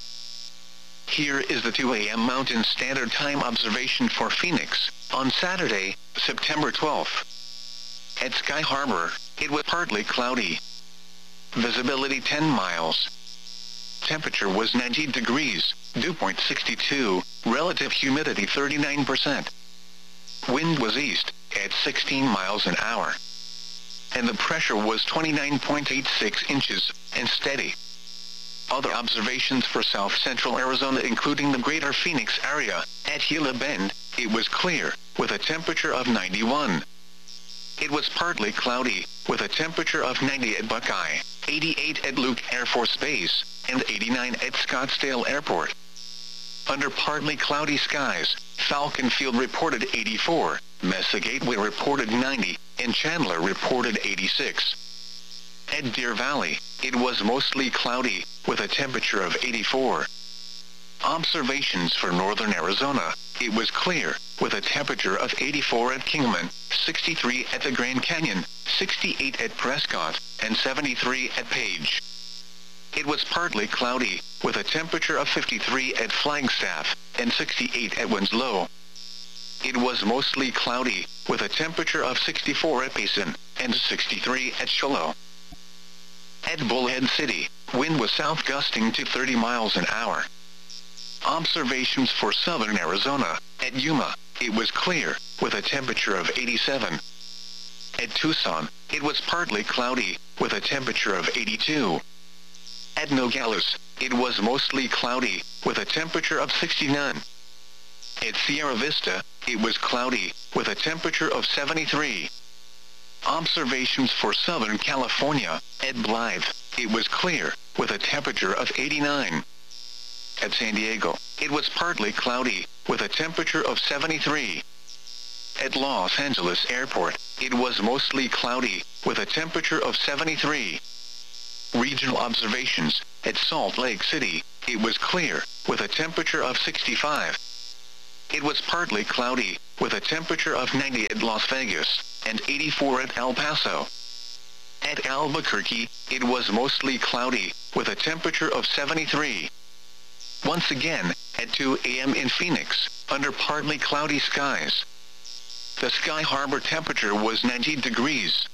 Here is the two a m Mountain Standard Time observation for Phoenix, on Saturday, September twelfth. At Sky Harbor, it was partly cloudy. Visibility ten miles. Temperature was ninety degrees, dew point sixty-two, relative humidity thirty-nine percent. Wind was east, at sixteen miles an hour. And the pressure was twenty-nine point eight six inches, and steady. Other observations for South Central Arizona including the greater Phoenix area, at Gila Bend, it was clear, with a temperature of ninety-one. It was partly cloudy, with a temperature of ninety at Buckeye, eighty-eight at Luke Air Force Base, and eighty-nine at Scottsdale Airport. Under partly cloudy skies, Falcon Field reported eighty-four, Mesa Gateway reported ninety, and Chandler reported eighty-six. At Deer Valley, it was mostly cloudy, with a temperature of eighty-four. Observations for northern Arizona, it was clear, with a temperature of eighty-four at Kingman, sixty-three at the Grand Canyon, sixty-eight at Prescott, and seventy-three at Page. It was partly cloudy, with a temperature of fifty-three at Flagstaff, and sixty-eight at Winslow. It was mostly cloudy, with a temperature of sixty-four at Payson, and sixty-three at Shiloh. At Bullhead City, wind was south gusting to thirty miles an hour. Observations for southern Arizona, at Yuma, it was clear, with a temperature of eighty-seven. At Tucson, it was partly cloudy, with a temperature of eighty-two. At Nogales, it was mostly cloudy, with a temperature of sixty-nine. At Sierra Vista, it was cloudy, with a temperature of seventy-three. Observations for Southern California, at Blythe, it was clear, with a temperature of eighty-nine. At San Diego, it was partly cloudy, with a temperature of seventy-three. At Los Angeles Airport, it was mostly cloudy, with a temperature of seventy-three. Regional observations. At Salt Lake City, it was clear, with a temperature of sixty-five. It was partly cloudy, with a temperature of ninety at Las Vegas, and eighty-four at El Paso. At Albuquerque, it was mostly cloudy, with a temperature of seventy-three. Once again, at two A M in Phoenix, under partly cloudy skies. The Sky Harbor temperature was ninety degrees.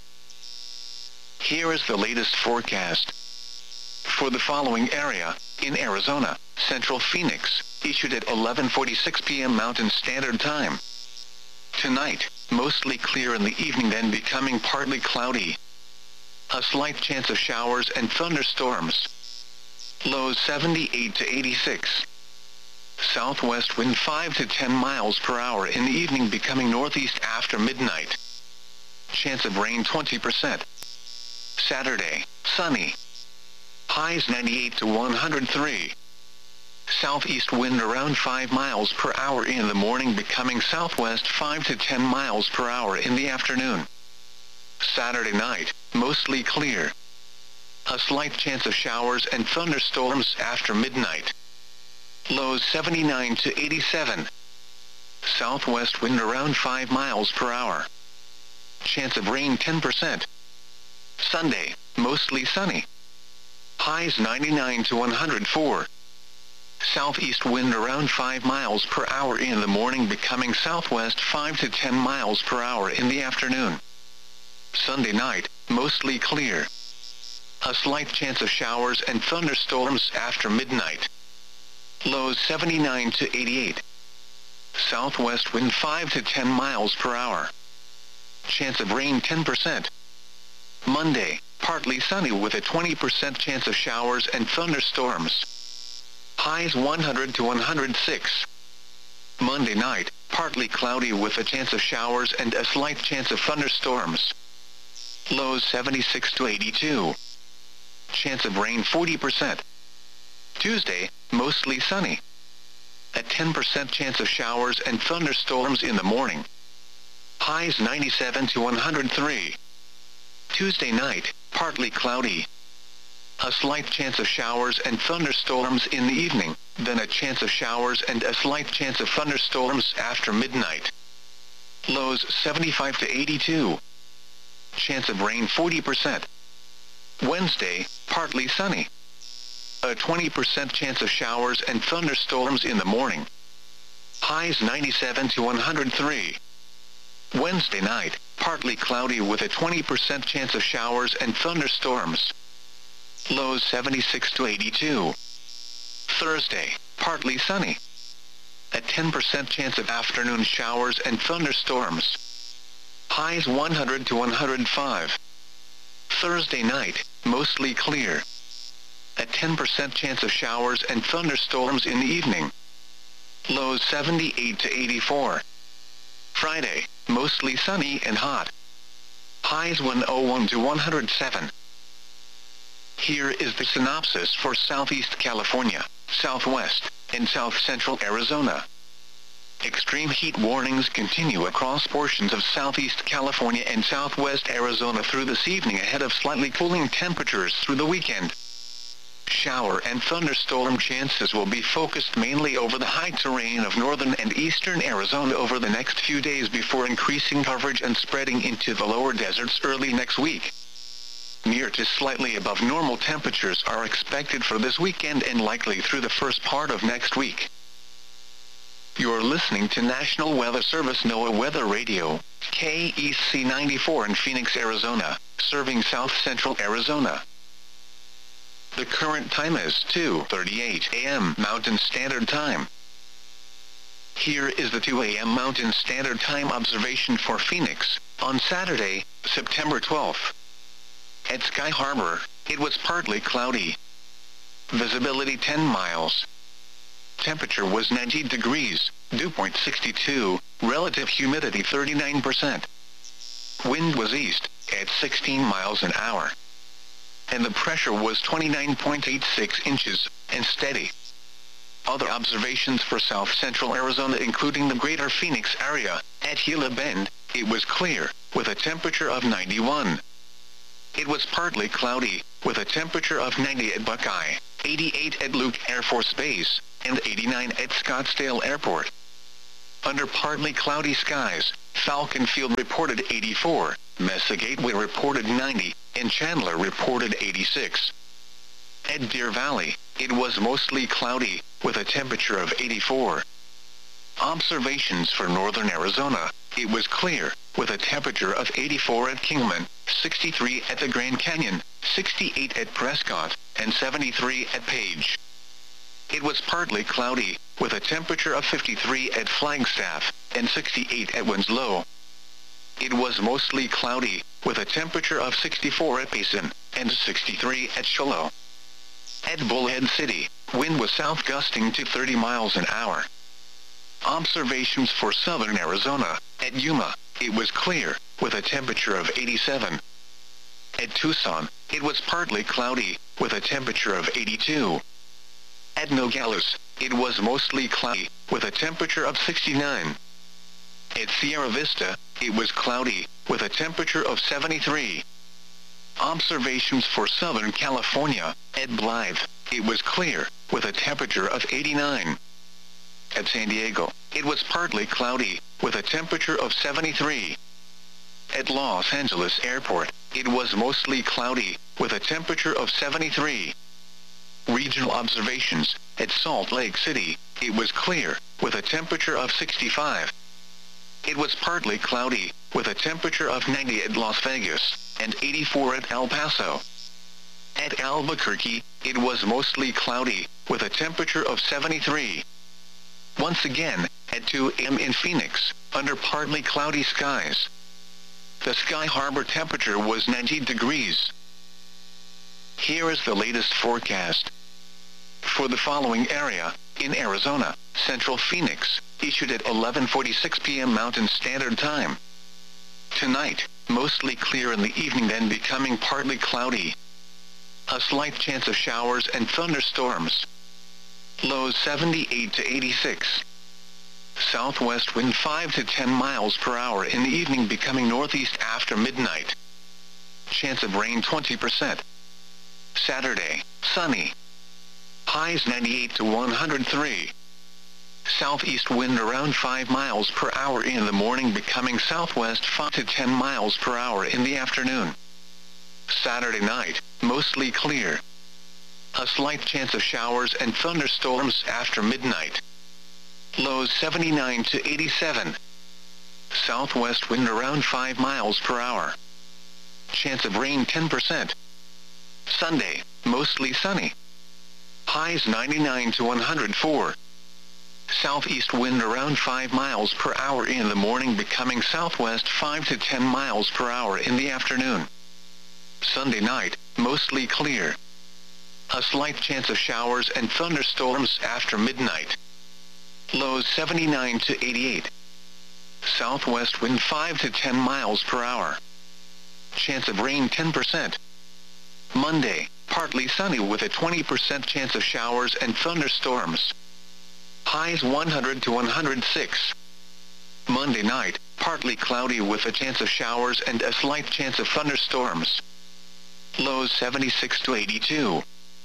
Here is the latest forecast. For the following area, in Arizona, Central Phoenix, issued at eleven forty-six p m Mountain Standard Time. Tonight, mostly clear in the evening, then becoming partly cloudy. A slight chance of showers and thunderstorms. Lows seventy-eight to eighty-six. Southwest wind five to ten miles per hour in the evening, becoming northeast after midnight. Chance of rain twenty percent. Saturday, sunny. Highs ninety-eight to one hundred three. Southeast wind around five miles per hour in the morning, becoming southwest five to ten miles per hour in the afternoon. Saturday night, mostly clear. A slight chance of showers and thunderstorms after midnight. Lows seventy-nine to eighty-seven. Southwest wind around five miles per hour. Chance of rain ten percent. Sunday, mostly sunny. Highs ninety-nine to one hundred four. Southeast wind around five miles per hour in the morning, becoming southwest five to ten miles per hour in the afternoon. Sunday night, mostly clear. A slight chance of showers and thunderstorms after midnight. Lows seventy-nine to eighty-eight. Southwest wind five to ten miles per hour. Chance of rain ten percent. Monday, partly sunny with a twenty percent chance of showers and thunderstorms. Highs one hundred to one hundred six. Monday night, partly cloudy with a chance of showers and a slight chance of thunderstorms. Lows seventy-six to eighty-two. Chance of rain forty percent. Tuesday, mostly sunny. A ten percent chance of showers and thunderstorms in the morning. Highs ninety-seven to one hundred three. Tuesday night, partly cloudy. A slight chance of showers and thunderstorms in the evening, then a chance of showers and a slight chance of thunderstorms after midnight. Lows seventy-five to eighty-two. Chance of rain forty percent. Wednesday, partly sunny. A twenty percent chance of showers and thunderstorms in the morning. Highs ninety-seven to one hundred three. Wednesday night, partly cloudy with a twenty percent chance of showers and thunderstorms. Lows seventy-six to eighty-two. Thursday, partly sunny. A ten percent chance of afternoon showers and thunderstorms. Highs one hundred to one hundred five. Thursday night, mostly clear. A ten percent chance of showers and thunderstorms in the evening. Lows seventy-eight to eighty-four. Friday, mostly sunny and hot. Highs one hundred one to one hundred seven. Here is the synopsis for Southeast California, Southwest, and South Central Arizona. Extreme heat warnings continue across portions of Southeast California and Southwest Arizona through this evening, ahead of slightly cooling temperatures through the weekend. Shower and thunderstorm chances will be focused mainly over the high terrain of northern and eastern Arizona over the next few days, before increasing coverage and spreading into the lower deserts early next week. Near to slightly above normal temperatures are expected for this weekend and likely through the first part of next week. You're listening to National Weather Service NOAA Weather Radio, K E C ninety-four in Phoenix, Arizona, serving South Central Arizona. The current time is two thirty-eight a m Mountain Standard Time. Here is the two a m Mountain Standard Time observation for Phoenix, on Saturday, September twelfth. At Sky Harbor, it was partly cloudy. Visibility ten miles. Temperature was ninety degrees, dew point sixty-two, relative humidity thirty-nine percent. Wind was east, at sixteen miles an hour. And the pressure was twenty-nine point eight six inches, and steady. Other observations for south-central Arizona including the greater Phoenix area. At Gila Bend, it was clear, with a temperature of ninety-one. It was partly cloudy, with a temperature of ninety at Buckeye, eighty-eight at Luke Air Force Base, and eighty-nine at Scottsdale Airport. Under partly cloudy skies, Falcon Field reported eighty-four, Mesa Gateway reported ninety, and Chandler reported eighty-six. At Deer Valley, it was mostly cloudy, with a temperature of eighty-four. Observations for northern Arizona, it was clear, with a temperature of eighty-four at Kingman, sixty-three at the Grand Canyon, sixty-eight at Prescott, and seventy-three at Page. It was partly cloudy, with a temperature of fifty-three at Flagstaff, and sixty-eight at Winslow. It was mostly cloudy, with a temperature of sixty-four at Payson, and sixty-three at Shiloh. At Bullhead City, wind was south gusting to thirty miles an hour. Observations for southern Arizona, at Yuma, it was clear, with a temperature of eighty-seven. At Tucson, it was partly cloudy, with a temperature of eighty-two. At Nogales, it was mostly cloudy, with a temperature of sixty-nine. At Sierra Vista, it was cloudy, with a temperature of seventy-three. Observations for Southern California, at Blythe, it was clear, with a temperature of eighty-nine. At San Diego, it was partly cloudy, with a temperature of seventy-three. At Los Angeles Airport, it was mostly cloudy, with a temperature of seventy-three. Regional observations, at Salt Lake City, it was clear, with a temperature of sixty-five. It was partly cloudy, with a temperature of ninety at Las Vegas, and eighty-four at El Paso. At Albuquerque, it was mostly cloudy, with a temperature of seventy-three. Once again, at two A M in Phoenix, under partly cloudy skies. The Sky Harbor temperature was ninety degrees. Here is the latest forecast. For the following area, in Arizona, Central Phoenix, issued at eleven forty-six p m Mountain Standard Time. Tonight, mostly clear in the evening then becoming partly cloudy. A slight chance of showers and thunderstorms. Lows seventy-eight to eighty-six. Southwest wind five to ten miles per hour in the evening becoming northeast after midnight. Chance of rain twenty percent. Saturday, sunny. Highs ninety-eight to one hundred three. Southeast wind around five miles per hour in the morning becoming southwest five to ten miles per hour in the afternoon. Saturday night, mostly clear. A slight chance of showers and thunderstorms after midnight. Lows seventy-nine to eighty-seven. Southwest wind around five miles per hour. Chance of rain ten percent. Sunday, mostly sunny. Highs ninety-nine to one hundred four. Southeast wind around five miles per hour in the morning becoming southwest five to ten miles per hour in the afternoon. Sunday night, mostly clear. A slight chance of showers and thunderstorms after midnight. Lows seventy-nine to eighty-eight. Southwest wind five to ten miles per hour. Chance of rain ten percent. Monday, partly sunny with a twenty percent chance of showers and thunderstorms. Highs one hundred to one hundred six. Monday night, partly cloudy with a chance of showers and a slight chance of thunderstorms. Lows seventy-six to eighty-two.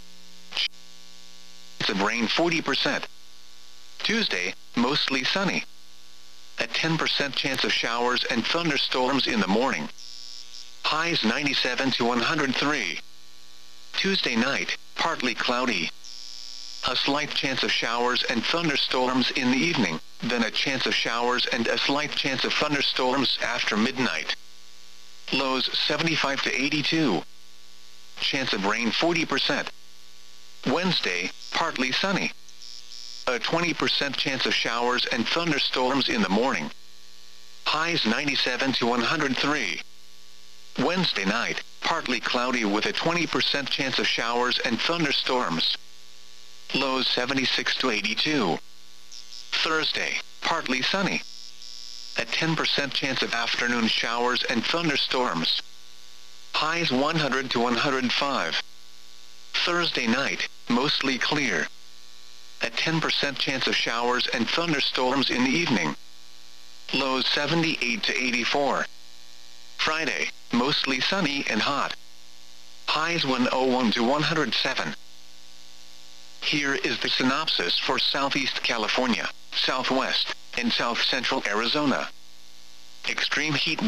Chance of rain forty percent. Tuesday, mostly sunny. A ten percent chance of showers and thunderstorms in the morning. Highs ninety-seven to one hundred three. Tuesday night, partly cloudy. A slight chance of showers and thunderstorms in the evening, then a chance of showers and a slight chance of thunderstorms after midnight. Lows seventy-five to eighty-two. Chance of rain forty percent. Wednesday, partly sunny. A twenty percent chance of showers and thunderstorms in the morning. Highs ninety-seven to one hundred three. Wednesday night, partly cloudy with a twenty percent chance of showers and thunderstorms. Lows seventy-six to eighty-two. Thursday, partly sunny. A ten percent chance of afternoon showers and thunderstorms. Highs one hundred to one hundred five. Thursday night, mostly clear. a ten percent chance of showers and thunderstorms in the evening. Lows seventy-eight to eighty-four. Friday, mostly sunny and hot. Highs one oh one to one oh seven. Here is the synopsis for Southeast California, Southwest, and South Central Arizona. Extreme heat